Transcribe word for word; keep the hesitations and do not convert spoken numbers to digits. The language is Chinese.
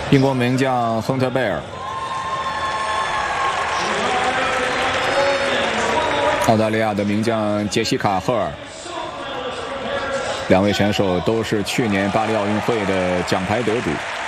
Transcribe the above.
英国名将亨特贝尔，澳大利亚的名将杰西卡·赫尔，两位选手都是去年巴黎奥运会的奖牌得主。